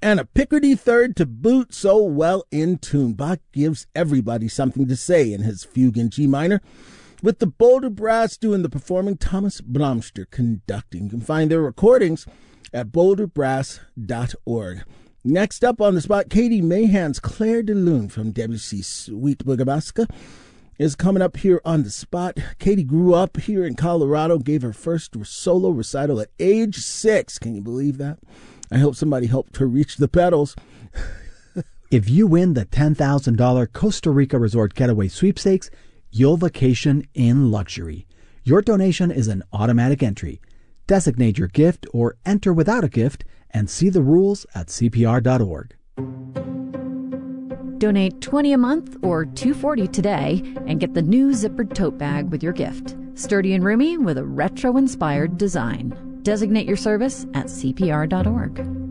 and a Picardy third to boot, so well in tune. Bach gives everybody something to say in his fugue in G minor, with the Boulder Brass doing the performing, Thomas Bromster conducting. You can find their recordings at boulderbrass.org. Next up on the spot, Katie Mahan's Claire de Lune from Debussy Suite Bergamasca is coming up here on the spot. Katie grew up here in Colorado, gave her first solo recital at age 6. Can you believe that? I hope somebody helped her reach the pedals. If you win the $10,000 Costa Rica Resort Getaway Sweepstakes, you'll vacation in luxury. Your donation is an automatic entry. Designate your gift or enter without a gift and see the rules at CPR.org. Donate $20 a month or $240 today and get the new zippered tote bag with your gift. Sturdy and roomy with a retro-inspired design. Designate your service at CPR.org.